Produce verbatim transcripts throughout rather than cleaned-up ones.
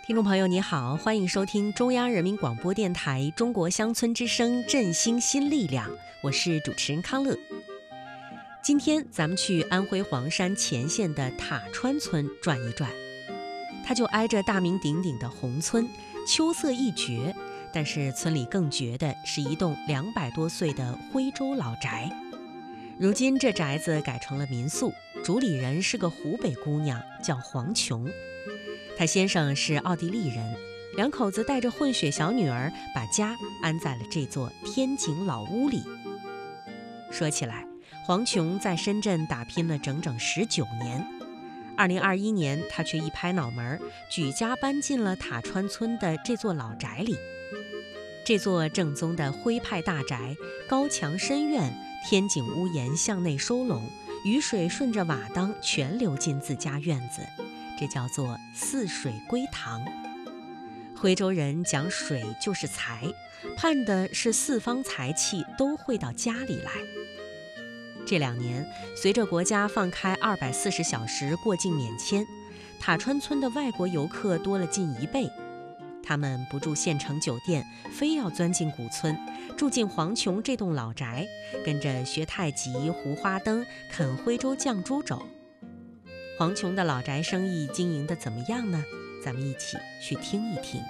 听众朋友你好，欢迎收听中央人民广播电台中国乡村之声振兴新力量，我是主持人康乐。今天咱们去安徽黄山前线的塔川村转一转，它就挨着大名鼎鼎的宏村，秋色一绝，但是村里更绝的是一栋两百多岁的徽州老宅。如今这宅子改成了民宿，主理人是个湖北姑娘，叫黄琼。她先生是奥地利人，两口子带着混血小女儿，把家安在了这座天井老屋里。说起来，黄琼在深圳打拼了整整十九年，二零二一年，她却一拍脑门，举家搬进了塔川村的这座老宅里。这座正宗的徽派大宅，高墙深院，天井屋檐向内收拢，雨水顺着瓦当全流进自家院子，这叫做四水归堂。徽州人讲水就是财，盼的是四方财气都会到家里来。这两年，随着国家放开二百四十小时过境免签，塔川村的外国游客多了近一倍。他们不住县城酒店，非要钻进古村，住进黄琼这栋老宅，跟着学太极、胡花灯、啃徽州酱猪肘。黄琼的老宅生意经营得怎么样呢？咱们一起去听一听。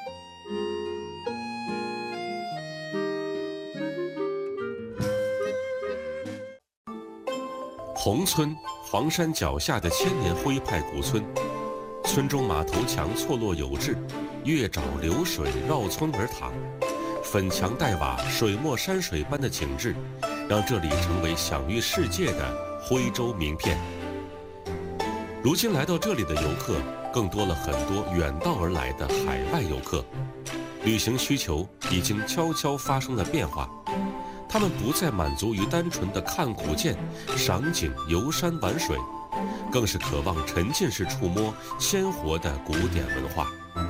宏村，黄山脚下的千年徽派古村，村中马头墙错落有致，月沼流水绕村而淌，粉墙黛瓦、水墨山水般的景致，让这里成为享誉世界的徽州名片。如今来到这里的游客，更多了很多远道而来的海外游客，旅行需求已经悄悄发生了变化。他们不再满足于单纯的看古建、赏景、游山玩水，更是渴望沉浸式触摸鲜活的古典文化。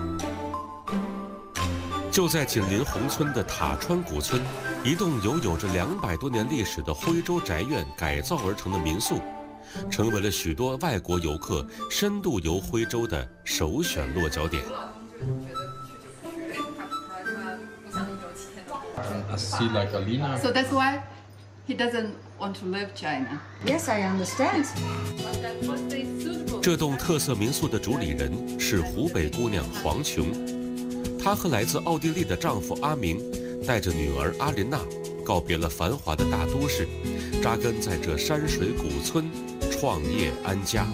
就在紧邻宏村的塔川古村，一栋由有着两百多年历史的徽州宅院改造而成的民宿，成为了许多外国游客深度游徽州的首选落脚点。 I see like Alina. So that's why he doesn't want to leave China. Yes, I understand. 这栋特色民宿的主理人是湖北姑娘黄琼，她和来自奥地利的丈夫阿明，带着女儿阿琳娜，告别了繁华的大都市，扎根在这山水古村，创业安家。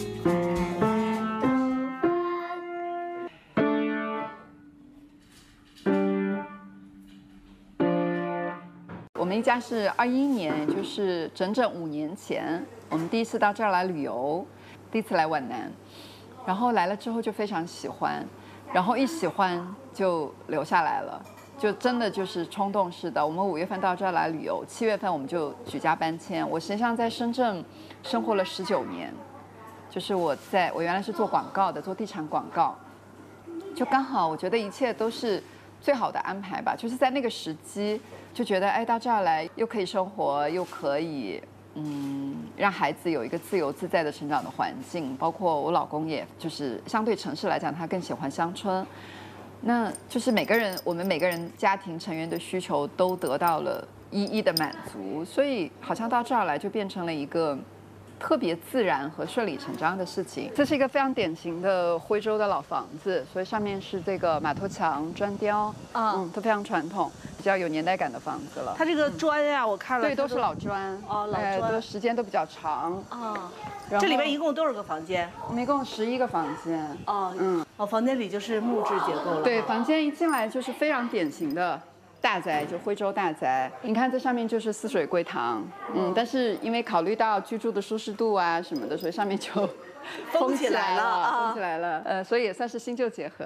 我们一家是二一年，就是整整五年前，我们第一次到这儿来旅游，第一次来皖南，然后来了之后就非常喜欢，然后一喜欢就留下来了，就真的就是冲动式的。我们五月份到这儿来旅游，七月份我们就举家搬迁。我实际上在深圳生活了十九年，就是我在我原来是做广告的，做地产广告，就刚好我觉得一切都是最好的安排吧，就是在那个时机。就觉得哎，到这儿来又可以生活，又可以嗯让孩子有一个自由自在的成长的环境，包括我老公也就是相对城市来讲，他更喜欢乡村。那就是每个人我们每个人家庭成员的需求都得到了一一的满足，所以好像到这儿来就变成了一个特别自然和顺理成章的事情。这是一个非常典型的徽州的老房子，所以上面是这个马头墙砖雕，嗯，都非常传统。比较有年代感的房子了。 它这个砖呀、啊，我看了， 对，都是老砖。 哦，老砖， 哎、都时间都比较长。 啊，这里面一共多少个房间？ 我们一共十一个房间。 哦，嗯，哦，房间里就是木质结构了。 对，房间一进来就是非常典型的大宅，就徽州大宅。你看这上面就是四水归堂，嗯，但是因为考虑到居住的舒适度啊什么的，所以上面就封起来了， 封起来了。呃，所以也算是新旧结合。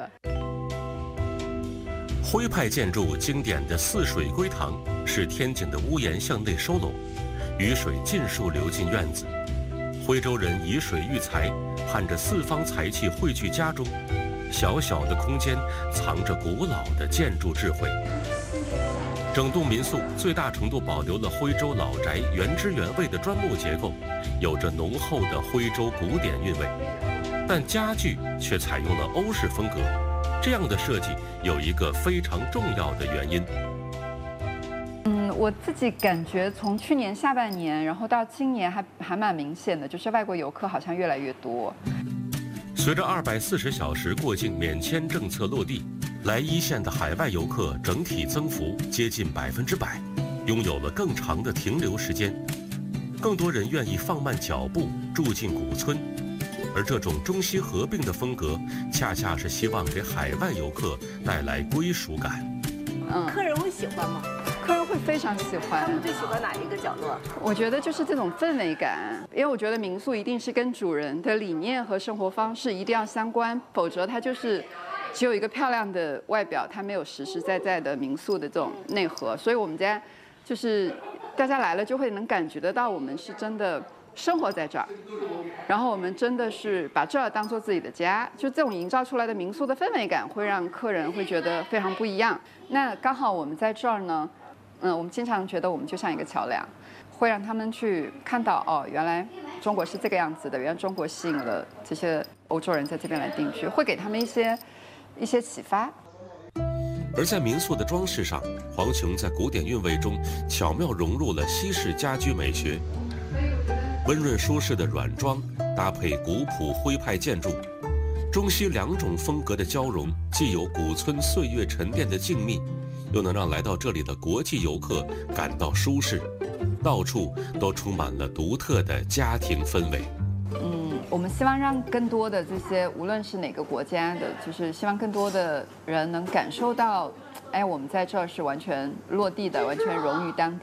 徽派建筑经典的四水归堂是天井的屋檐向内收拢，雨水尽数流进院子。徽州人以水育财，盼着四方财气汇聚家中。小小的空间藏着古老的建筑智慧。整栋民宿最大程度保留了徽州老宅原汁原味的砖木结构，有着浓厚的徽州古典韵味，但家具却采用了欧式风格， 这样的设计有一个非常重要的原因。 嗯，我自己感觉从去年下半年，然后到今年还还蛮明显的，就是外国游客好像越来越多。 随着二百四十小时过境免签政策落地，来一线的海外游客整体增幅接近百分之百，拥有了更长的停留时间，更多人愿意放慢脚步住进古村，而这种中西合并的风格，恰恰是希望给海外游客带来归属感。 嗯， 客人会喜欢吗？ 客人会非常喜欢。 他们最喜欢哪一个角落？ 我觉得就是这种氛围感，因为我觉得民宿一定是跟主人的理念和生活方式一定要相关，否则它就是只有一个漂亮的外表，它没有实实在在的民宿的这种内核。所以我们家就是大家来了就会能感觉得到，我们是真的生活在这儿，然后我们真的是把这儿当做自己的家，就这种营造出来的民宿的氛围感，会让客人会觉得非常不一样。那刚好我们在这儿呢，嗯，我们经常觉得我们就像一个桥梁，会让他们去看到哦，原来中国是这个样子的，原来中国吸引了这些欧洲人在这边来定居，会给他们一些一些启发。 而在民宿的装饰上，黄琼在古典韵味中巧妙融入了西式家居美学，温润舒适的软装搭配古朴徽派建筑，中西两种风格的交融，既有古村岁月沉淀的静谧，又能让来到这里的国际游客感到舒适，到处都充满了独特的家庭氛围。 嗯，我们希望让更多的这些，无论是哪个国家的，就是希望更多的人能感受到，哎，我们在这儿是完全落地的，完全融于当地。